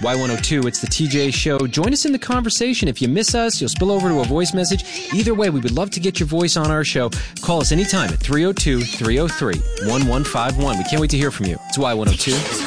Y102, it's the TJ Show. Join us in the conversation. If you miss us, you'll spill over to a voice message. Either way, we would love to get your voice on our show. Call us anytime at 302-303-1151. We can't wait to hear from you. It's Y102.